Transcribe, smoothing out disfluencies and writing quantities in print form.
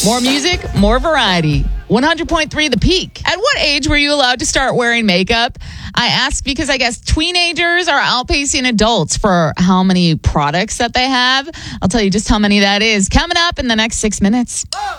More music, more variety. 100.3 The Peak. At what age were you allowed to start wearing makeup? I ask because I guess teenagers are outpacing adults for how many products that they have. I'll tell you just how many that is coming up in the next 6 minutes.